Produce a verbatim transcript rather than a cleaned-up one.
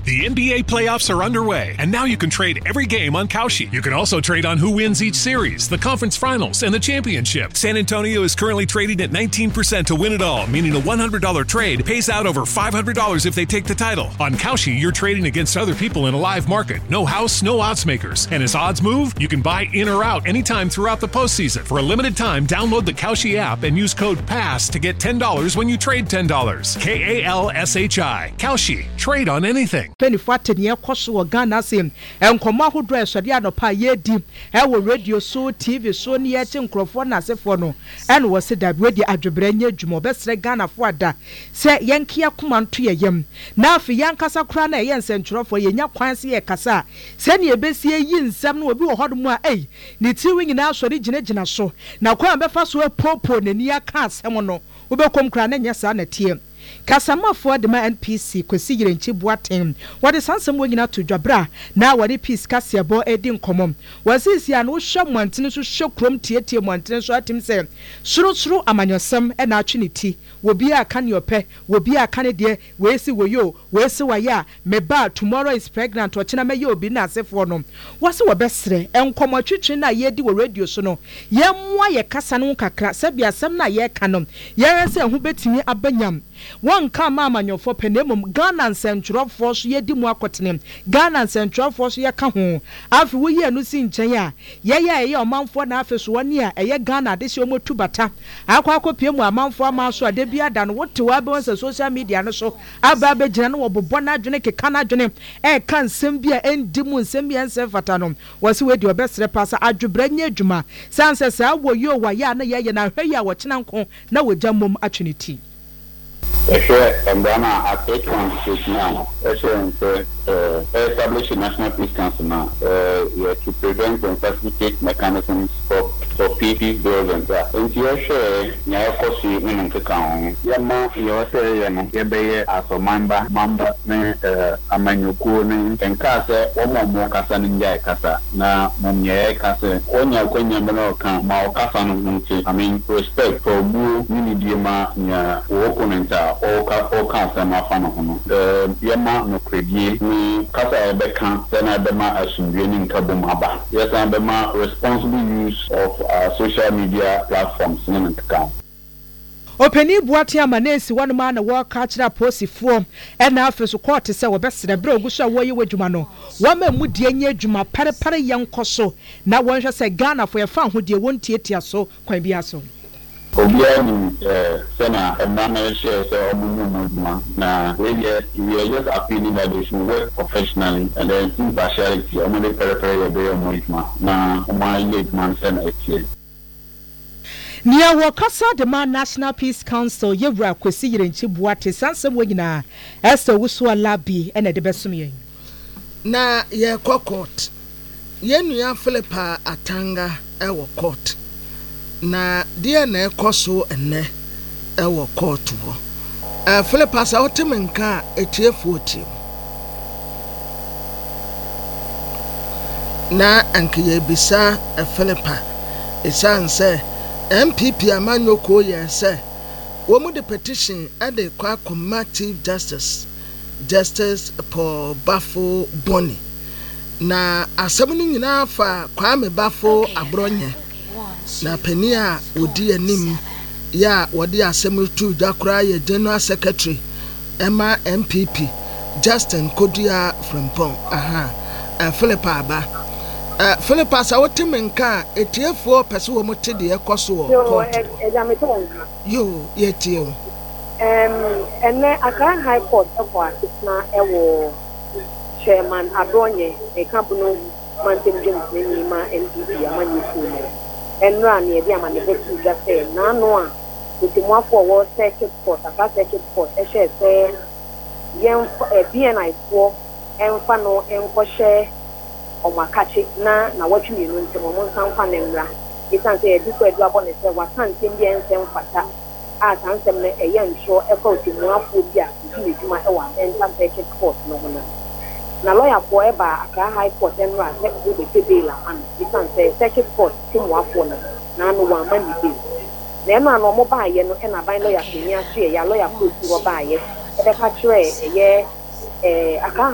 The N B A playoffs are underway, and now you can trade every game on Kalshi. You can also trade on who wins each series, the conference finals, and the championship. San Antonio is currently trading at nineteen percent to win it all, meaning a one hundred dollars trade pays out over five hundred dollars if they take the title. On Kalshi, you're trading against other people in a live market. No house, no odds makers. And as odds move, you can buy in or out anytime throughout the postseason. For a limited time, download the Kalshi app and use code PASS to get ten dollars when you trade ten dollars. K A L S H I. Kalshi. Trade on anything. Penny Fatania Koso Ghana sim and Komahu dress Sadiano Pa Yedi, Ewo radio so T V so near Tinkrofon as a phono, and was said that ready at Jabrenya Jumo best Ghana Fwada. Say Yankia Kuman to yem. Now for Yankasa Crana Yan Central for Yanya Quancy Kasa. Send ye Bessie Yin Sam will be a hot more a. Nitiwing in our original so. Now Kwamba Faso Popo near Cas Hamono, Ubekom Crana Yasan at here. Kasama for the N P C consider in Chibuatem. What is handsome winging out to Jabra? Now what a piece Cassia boy Edin common. Was this ya no shop mountains to show crum theatre mountains at himself? Shrew through amanyosum and opportunity will be a can your pet, will be a Canadian, where see where you, where so ya, me bar tomorrow is pregnant or China yo be not safe for no. What's our best and come a chichina ye do radio sono. Yam why a casanunca class, Sabia some na ye canon. Yes, and who bet me a benyam. One come mamma for penemum Ghana and Central Force ye dimu akotenem Ghana and Central Force ye ka ho afi wo ye no sin nchen ya ye ye ye omanfo na afeso one year eye Ghana de se omo tubata akwa akopie mu amanfo amanso ade bia da no wote wa be on social media no so aba be gina no wobobo na adwene keka na adwene e kan nsem bia endimu nsem bia nsem fata no wose we di obesre pasa adwobranya adwuma sanse sa wo yo wa ya na ye ye na hwe ya wo kina nko na wojamom atwinity. And then I take one state now. Establish a national peace council now to prevent and facilitate mechanisms for for peace building. And you share, you course you mean to count. Yama, you say, you be as a member, member, a manuku, and Casa, one more Casa Ninja Casa. Now, Mumia Casa, Onya Quenya Manoka, Mao Casa, I mean, respect for Boo, Minidima, Okunenta. Oka oka sama fano hono the yema no credit ni kasa ebeka then abema asundweni nkabom aba yes abema responsible use of uh, social media platforms in the account. Openi buati amanesi wanu mana waka chira posi form ena afeso court se wo besere bre ogusha wo ye wadwuma no wama mudie nye adwuma pare pare yankoso na wonhwe se Ghana for ye fa ho die wontietia so kwan bia so. Obiani Sena and Mama shares or now we are just appealing that they should work professionally and then impartiality. I'm only periphery a very much now my late man Sena here. Nia wakasa the man National Peace Council yewra kwesi yire nchibuate sansem wanyina Esther Wusua Labi ene de besumye na ye court ye nua Philippa Atanga e wo court na dia na ekoso enne e wo court wo eh Philippa sa otemenka etiefu otie na anke ye bisa e Philippa esanse M P P amanyoko ye say wo mu the petition at the Chief Justice Justice Paul Bafo Boni na asem ni nyina fa Kwame Bafo Abronye na penia odi anim ya wodi asem tu dakora ye General Secretary Emma M P P Justin Kodia Frimpong aha uh, Philippa Aba Uh, Philippa, sa wotemenka etiefo pese wo mote de ekoso wo yo yetio em ene Accra High Court efo asitna ewo chairman Adonye e kampuno Mountain James ni ma N D P amanyi funo enra na e dia ma ne betu gase na no a otimwafo wo circuit court aka circuit court e hye se yen B N I fo enfa no enko hye omakachi na na watchumi no ntemo mo sanfa na nra isan say ediko edu abone say watan tembi ensem fata a sansem na eye nso e fa otimu afo bi a bi eduma e wa enter circuit court no no na lawyer for e ba Accra High Court enra se go be tebela an isan say circuit court timu afo no na no wa mani be na ma no mo ba ye no e na ban lawyer kenya so ya lawyer court wo ba ye e be ka kire eye eh Accra